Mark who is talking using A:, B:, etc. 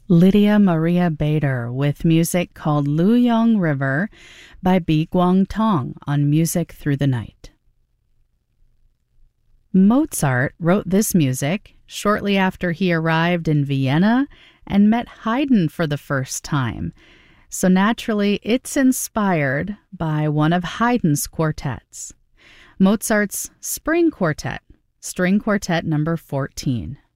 A: Lydia Maria Bader with music called Luyong River by Bi Guang Tong on Music Through the Night. Mozart wrote this music shortly after he arrived in Vienna and met Haydn for the first time, so naturally it's inspired by one of Haydn's quartets, Mozart's Spring Quartet, String Quartet number 14.